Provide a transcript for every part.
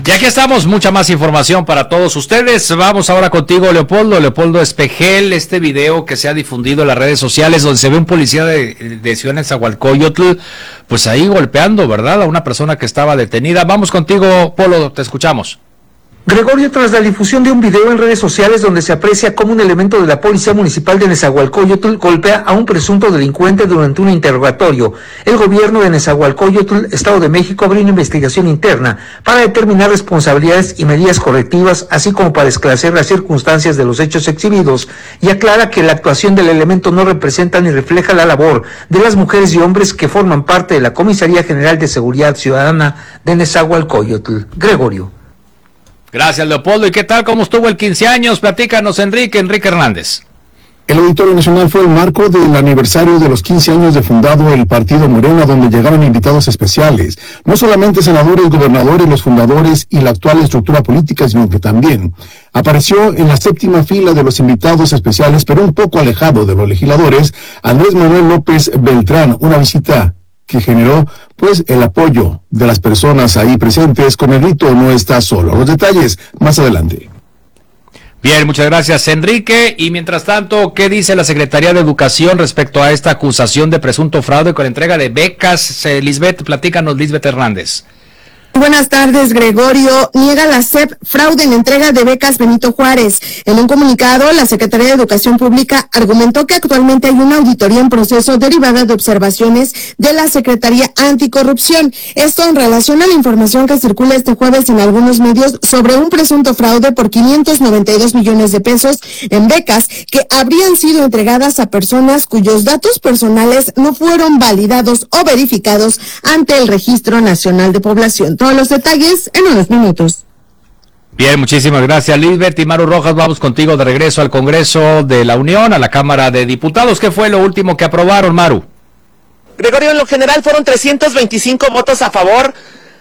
Y aquí estamos, mucha más información para todos ustedes. Vamos ahora contigo, Leopoldo Espejel. Este video que se ha difundido en las redes sociales donde se ve un policía de Ciudad Nezahualcóyotl, pues ahí golpeando, ¿verdad?, a una persona que estaba detenida. Vamos contigo, Polo, te escuchamos. Gregorio, tras la difusión de un video en redes sociales donde se aprecia cómo un elemento de la Policía Municipal de Nezahualcóyotl golpea a un presunto delincuente durante un interrogatorio, el gobierno de Nezahualcóyotl, Estado de México, abrió una investigación interna para determinar responsabilidades y medidas correctivas, así como para esclarecer las circunstancias de los hechos exhibidos, y aclara que la actuación del elemento no representa ni refleja la labor de las mujeres y hombres que forman parte de la Comisaría General de Seguridad Ciudadana de Nezahualcóyotl. Gregorio. Gracias, Leopoldo. ¿Y qué tal? ¿Cómo estuvo el 15 años? Platícanos, Enrique Hernández. El Auditorio Nacional fue el marco del aniversario de los 15 años de fundado el Partido Morena, donde llegaron invitados especiales, no solamente senadores, gobernadores, los fundadores y la actual estructura política, sino que también apareció en la séptima fila de los invitados especiales, pero un poco alejado de los legisladores, Andrés Manuel López Beltrán, una visita que generó pues el apoyo de las personas ahí presentes con el grito "No está solo". Los detalles más adelante. Bien, muchas gracias, Enrique. Y mientras tanto, ¿qué dice la Secretaría de Educación respecto a esta acusación de presunto fraude con la entrega de becas? Lisbeth, platícanos, Lisbeth Hernández. Buenas tardes, Gregorio. Niega la SEP fraude en entrega de becas Benito Juárez. En un comunicado, la Secretaría de Educación Pública argumentó que actualmente hay una auditoría en proceso derivada de observaciones de la Secretaría Anticorrupción. Esto en relación a la información que circula este jueves en algunos medios sobre un presunto fraude por 592 millones de pesos en becas que habrían sido entregadas a personas cuyos datos personales no fueron validados o verificados ante el Registro Nacional de Población. Todos los detalles en unos minutos. Bien, muchísimas gracias, Lisbeth. Y Maru Rojas, vamos contigo de regreso al Congreso de la Unión, a la Cámara de Diputados. ¿Qué fue lo último que aprobaron, Maru? Gregorio, en lo general fueron 325 votos a favor,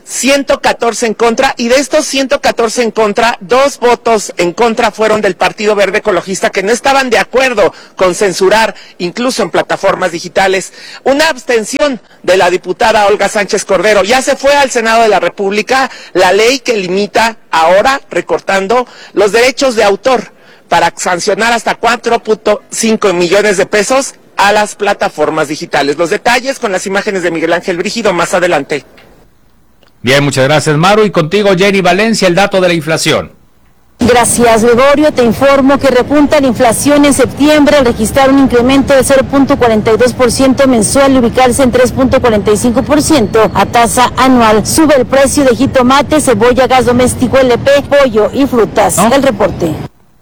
114 en contra, y de estos 114 en contra, 2 votos en contra fueron del Partido Verde Ecologista, que no estaban de acuerdo con censurar, incluso en plataformas digitales. Una abstención de la diputada Olga Sánchez Cordero. Ya se fue al Senado de la República la ley que limita ahora, recortando los derechos de autor para sancionar hasta 4.5 millones de pesos a las plataformas digitales. Los detalles con las imágenes de Miguel Ángel Brígido más adelante. Bien, muchas gracias, Maru. Y contigo, Jenny Valencia, el dato de la inflación. Gracias, Gregorio. Te informo que repunta la inflación en septiembre al registrar un incremento de 0.42% mensual y ubicarse en 3.45% a tasa anual. Sube el precio de jitomate, cebolla, gas doméstico, LP, pollo y frutas. ¿No? El reporte.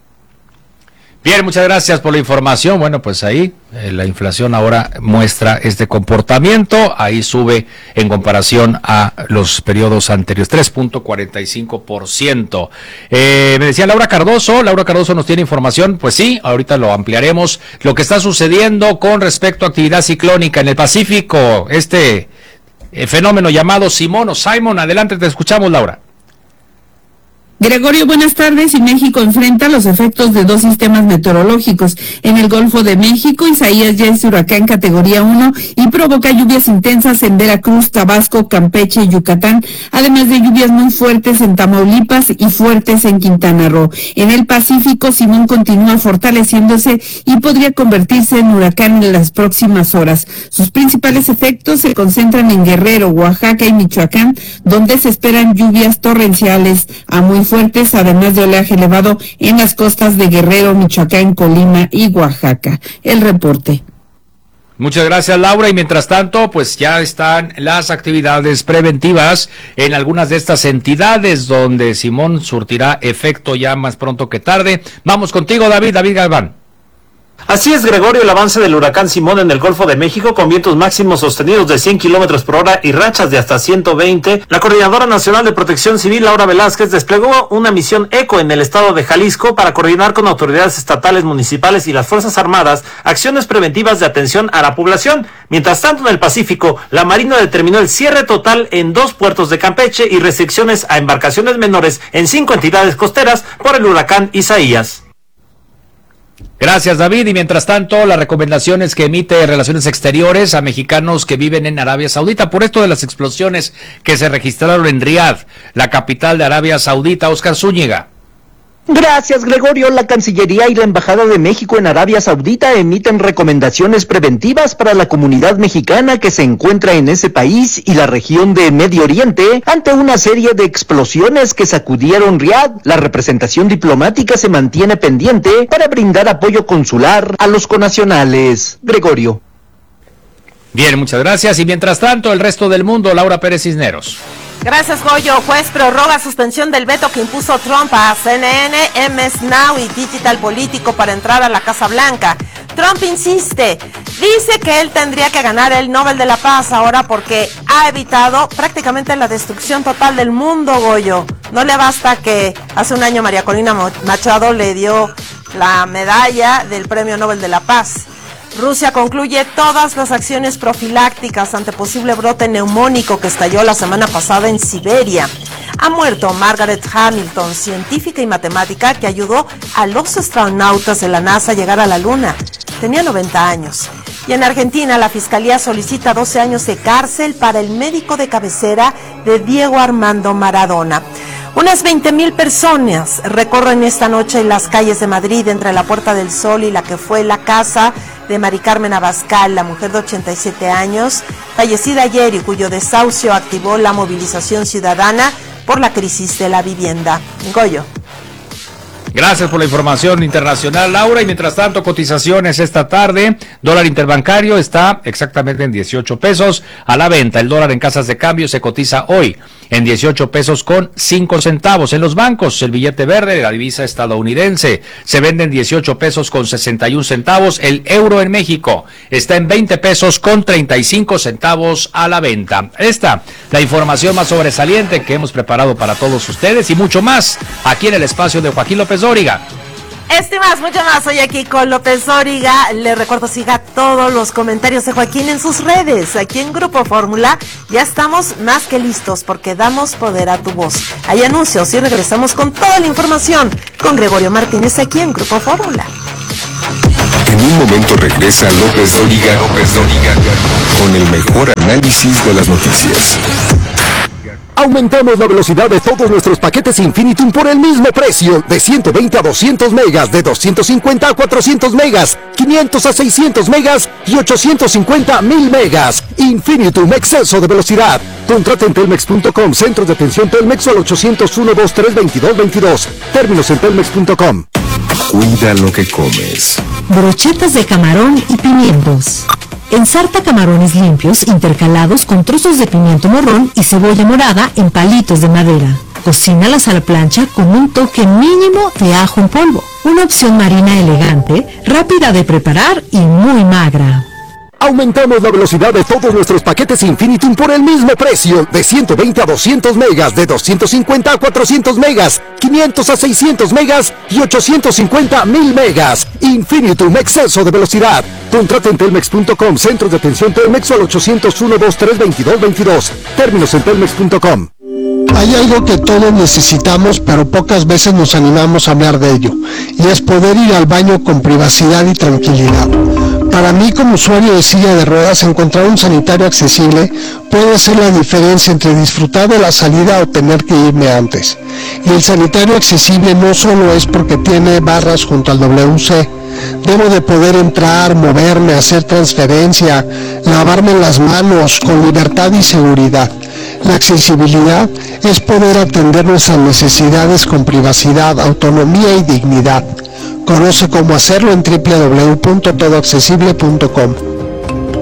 Bien, muchas gracias por la información. Bueno, pues ahí la inflación ahora muestra este comportamiento. Ahí sube en comparación a los periodos anteriores, 3.45%. Me decía Laura Cardoso nos tiene información. Pues sí, ahorita lo ampliaremos. Lo que está sucediendo con respecto a actividad ciclónica en el Pacífico, este fenómeno llamado Simón. Adelante, te escuchamos, Laura. Gregorio, buenas tardes. Y México enfrenta los efectos de 2 sistemas meteorológicos. En el Golfo de México, Isaías ya es huracán categoría 1 y provoca lluvias intensas en Veracruz, Tabasco, Campeche y Yucatán, además de lluvias muy fuertes en Tamaulipas y fuertes en Quintana Roo. En el Pacífico, Simón continúa fortaleciéndose y podría convertirse en huracán en las próximas horas. Sus principales efectos se concentran en Guerrero, Oaxaca y Michoacán, donde se esperan lluvias torrenciales a muy fuertes, además de oleaje elevado en las costas de Guerrero, Michoacán, Colima y Oaxaca. El reporte. Muchas gracias, Laura. Y mientras tanto, pues ya están las actividades preventivas en algunas de estas entidades donde Simón surtirá efecto ya más pronto que tarde. Vamos contigo, David Galván. Así es, Gregorio, el avance del huracán Simón en el Golfo de México con vientos máximos sostenidos de 100 kilómetros por hora y rachas de hasta 120. La Coordinadora Nacional de Protección Civil, Laura Velázquez, desplegó una misión ECO en el estado de Jalisco para coordinar con autoridades estatales, municipales y las Fuerzas Armadas acciones preventivas de atención a la población. Mientras tanto, en el Pacífico, la Marina determinó el cierre total en 2 puertos de Campeche y restricciones a embarcaciones menores en 5 entidades costeras por el huracán Isaías. Gracias, David. Y mientras tanto, las recomendaciones que emite Relaciones Exteriores a mexicanos que viven en Arabia Saudita por esto de las explosiones que se registraron en Riad, la capital de Arabia Saudita. Oscar Zúñiga. Gracias, Gregorio. La Cancillería y la Embajada de México en Arabia Saudita emiten recomendaciones preventivas para la comunidad mexicana que se encuentra en ese país y la región de Medio Oriente ante una serie de explosiones que sacudieron Riad. La representación diplomática se mantiene pendiente para brindar apoyo consular a los connacionales. Gregorio. Bien, muchas gracias. Y mientras tanto, el resto del mundo, Laura Pérez Cisneros. Gracias, Goyo. Juez prorroga suspensión del veto que impuso Trump a CNN, MS Now y Digital Político para entrar a la Casa Blanca. Trump insiste, dice que él tendría que ganar el Nobel de la Paz ahora porque ha evitado prácticamente la destrucción total del mundo, Goyo. No le basta que hace un año María Corina Machado le dio la medalla del Premio Nobel de la Paz. Rusia concluye todas las acciones profilácticas ante posible brote neumónico que estalló la semana pasada en Siberia. Ha muerto Margaret Hamilton, científica y matemática que ayudó a los astronautas de la NASA a llegar a la Luna. Tenía 90 años. Y en Argentina, la Fiscalía solicita 12 años de cárcel para el médico de cabecera de Diego Armando Maradona. Unas 20,000 personas recorren esta noche en las calles de Madrid entre la Puerta del Sol y la que fue la casa de Mari Carmen Abascal, la mujer de 87 años, fallecida ayer y cuyo desahucio activó la movilización ciudadana por la crisis de la vivienda. Goyo. Gracias por la información internacional, Laura. Y mientras tanto, cotizaciones esta tarde. Dólar interbancario está exactamente en 18 pesos a la venta. El dólar en casas de cambio se cotiza hoy en 18 pesos con 5 centavos. En los bancos, el billete verde de la divisa estadounidense se vende en 18 pesos con 61 centavos. El euro en México está en 20 pesos con 35 centavos a la venta. Esta, la información más sobresaliente que hemos preparado para todos ustedes y mucho más aquí en el espacio de Joaquín López Dóriga. Más, mucho más. Hoy aquí con López Dóriga. Le recuerdo, siga todos los comentarios de Joaquín en sus redes. Aquí en Grupo Fórmula ya estamos más que listos porque damos poder a tu voz. Hay anuncios y regresamos con toda la información con Gregorio Martínez aquí en Grupo Fórmula. En un momento regresa López Dóriga con el mejor análisis de las noticias. Aumentamos la velocidad de todos nuestros paquetes Infinitum por el mismo precio, de 120 a 200 megas, de 250 a 400 megas, 500 a 600 megas y 850 a 1000 megas. Infinitum, exceso de velocidad. Contrata en telmex.com, centros de atención Telmex o al 801-232-2222. Términos en telmex.com. Cuida lo que comes. Brochetas de camarón y pimientos. Ensarta camarones limpios intercalados con trozos de pimiento morrón y cebolla morada en palitos de madera. Cocínalas a la plancha con un toque mínimo de ajo en polvo. Una opción marina elegante, rápida de preparar y muy magra. Aumentamos la velocidad de todos nuestros paquetes Infinitum por el mismo precio, de 120 a 200 megas, de 250 a 400 megas, 500 a 600 megas y 850 a 1000 megas. Infinitum, exceso de velocidad. Contrata en telmex.com, centros de atención Telmex o al 801-232-2222. Términos en telmex.com. Hay algo que todos necesitamos, pero pocas veces nos animamos a hablar de ello, y es poder ir al baño con privacidad y tranquilidad. Para mí, como usuario de silla de ruedas, encontrar un sanitario accesible puede ser la diferencia entre disfrutar de la salida o tener que irme antes. Y el sanitario accesible no solo es porque tiene barras junto al WC. Debo de poder entrar, moverme, hacer transferencia, lavarme las manos con libertad y seguridad. La accesibilidad es poder atender nuestras necesidades con privacidad, autonomía y dignidad. Conoce cómo hacerlo en www.todoaccesible.com.